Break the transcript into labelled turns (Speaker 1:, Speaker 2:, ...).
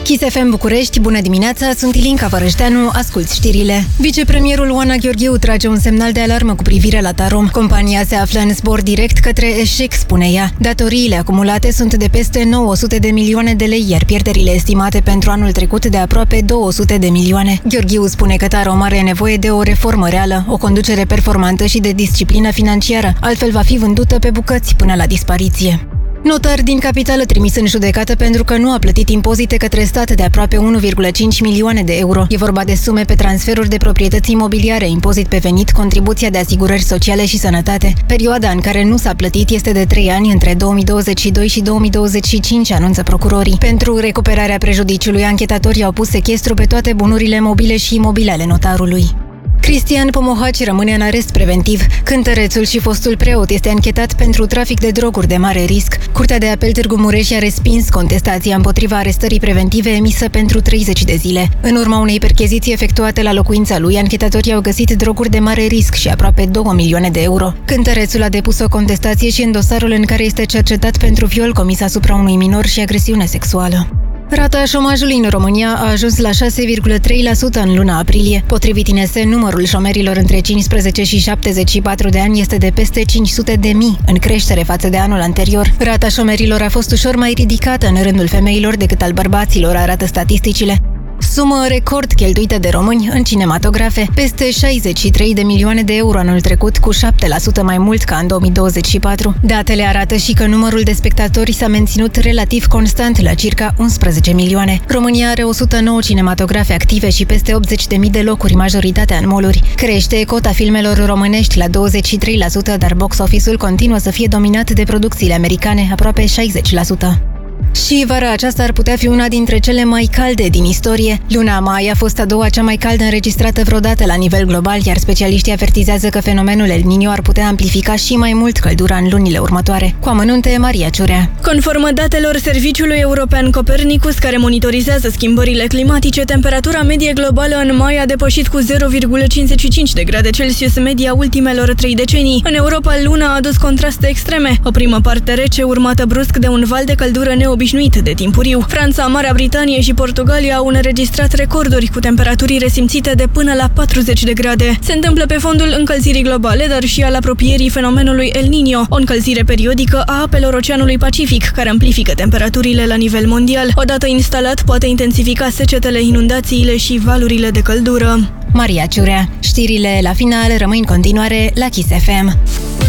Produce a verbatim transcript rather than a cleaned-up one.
Speaker 1: Kiss F M București, bună dimineața, sunt Ilinca Vărășteanu, asculți știrile. Vicepremierul Oana Gheorghiu trage un semnal de alarmă cu privire la Tarom. Compania se află în zbor direct către eșec, spune ea. Datoriile acumulate sunt de peste nouă sute de milioane de lei, iar pierderile estimate pentru anul trecut de aproape două sute de milioane. Gheorghiu spune că Tarom are nevoie de o reformă reală, o conducere performantă și de disciplină financiară, altfel va fi vândută pe bucăți până la dispariție. Notar din capitală trimis în judecată pentru că nu a plătit impozite către stat de aproape unu virgulă cinci milioane de euro. E vorba de sume pe transferuri de proprietăți imobiliare, impozit pe venit, contribuția de asigurări sociale și sănătate. Perioada în care nu s-a plătit este de trei ani, între două mii douăzeci și doi și două mii douăzeci și cinci, anunță procurorii. Pentru recuperarea prejudiciului, anchetatorii au pus sechestru pe toate bunurile mobile și imobile ale notarului. Cristian Pomohaci rămâne în arest preventiv. Cântărețul și fostul preot este anchetat pentru trafic de droguri de mare risc. Curtea de apel Târgu Mureș a respins contestația împotriva arestării preventive emisă pentru treizeci de zile. În urma unei percheziții efectuate la locuința lui, anchetatorii au găsit droguri de mare risc și aproape două milioane de euro. Cântărețul a depus o contestație și în dosarul în care este cercetat pentru viol comis asupra unui minor și agresiune sexuală. Rata șomajului în România a ajuns la șase virgulă trei la sută în luna aprilie. Potrivit I N S, numărul șomerilor între cincisprezece și șaptezeci și patru de ani este de peste cinci sute de mii, în creștere față de anul anterior. Rata șomerilor a fost ușor mai ridicată în rândul femeilor decât al bărbaților, arată statisticile. Sumă record cheltuită de români în cinematografe, peste șaizeci și trei de milioane de euro anul trecut, cu șapte la sută mai mult ca în două mii douăzeci și patru. Datele arată și că numărul de spectatori s-a menținut relativ constant la circa unsprezece milioane. România are o sută nouă cinematografe active și peste optzeci de mii de locuri, majoritatea în mall-uri. Crește cota filmelor românești la douăzeci și trei la sută, dar box office-ul continuă să fie dominat de producțiile americane, aproape șaizeci la sută. Și vara aceasta ar putea fi una dintre cele mai calde din istorie. Luna mai a fost a doua cea mai caldă înregistrată vreodată la nivel global, iar specialiștii avertizează că fenomenul El Niño ar putea amplifica și mai mult căldura în lunile următoare. Cu amănunte, Maria Ciurea.
Speaker 2: Conform datelor Serviciului European Copernicus, care monitorizează schimbările climatice, temperatura medie globală în mai a depășit cu zero virgulă cincizeci și cinci de grade Celsius media ultimelor trei decenii. În Europa, luna a adus contraste extreme. O primă parte rece, urmată brusc de un val de căldură neobișnuit de timpuriu. Franța, Marea Britanie și Portugalia au înregistrat recorduri cu temperaturi resimțite de până la patruzeci de grade. Se întâmplă pe fondul încălzirii globale, dar și al apropierii fenomenului El Niño, o încălzire periodică a apelor Oceanului Pacific, care amplifică temperaturile la nivel mondial. Odată instalat, poate intensifica secetele, inundațiile și valurile de căldură.
Speaker 1: Maria Ciurea. Știrile la final rămân în continuare la Kiss F M.